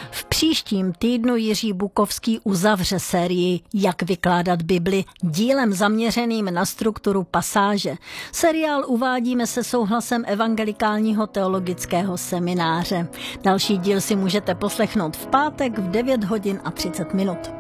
V příštím týdnu Jiří Bukovský uzavře sérii Jak vykládat Bibli dílem zaměřeným na strukturu pasáže. Seriál uvádíme se souhlasem Evangelikálního teologického semináře. Další díl si můžete poslechnout v pátek v 9 hodin a 30 minut.